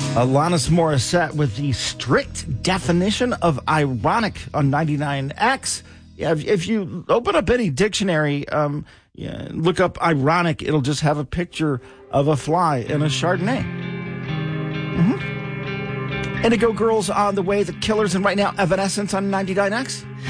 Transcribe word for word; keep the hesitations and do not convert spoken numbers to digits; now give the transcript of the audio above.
Alanis Morissette with the strict definition of ironic on ninety-nine X. Yeah, if, if you open up any dictionary, um, yeah, look up ironic, it'll just have a picture of a fly in a Chardonnay. Mm-hmm. Indigo Girls on the way, The Killers, and right now Evanescence on ninety-nine X.